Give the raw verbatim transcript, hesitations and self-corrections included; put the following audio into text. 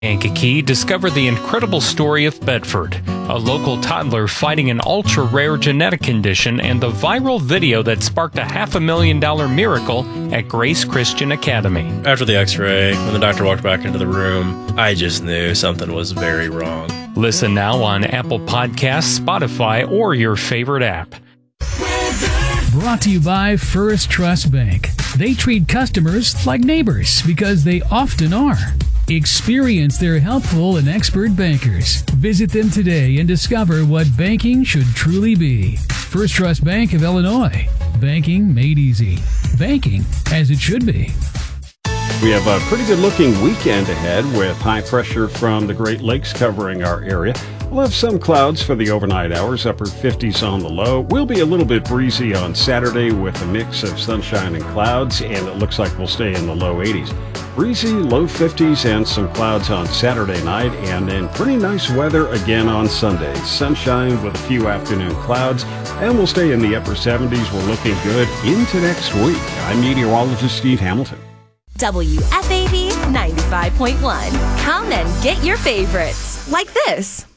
Kankakee discovered the incredible story of Bedford, a local toddler fighting an ultra-rare genetic condition, and the viral video that sparked a half a million dollar miracle at Grace Christian Academy. After the x-ray, when the doctor walked back into the room, I just knew something was very wrong. Listen now on Apple Podcasts, Spotify, or your favorite app. Brought to you by First Trust Bank. They treat customers like neighbors because they often are. Experience their helpful and expert bankers. Visit them today and discover what banking should truly be. First Trust Bank of Illinois. Banking made easy. Banking as it should be. We have a pretty good-looking weekend ahead with high pressure from the Great Lakes covering our area. We'll have some clouds for the overnight hours, upper fifties on the low. We'll be a little bit breezy on Saturday with a mix of sunshine and clouds, and it looks like we'll stay in the low eighties. Breezy, low fifties, and some clouds on Saturday night, and then pretty nice weather again on Sunday. Sunshine with a few afternoon clouds, and we'll stay in the upper seventies. We're looking good into next week. I'm meteorologist Steve Hamilton. W F A B ninety-five point one. Come and get your favorites, like this.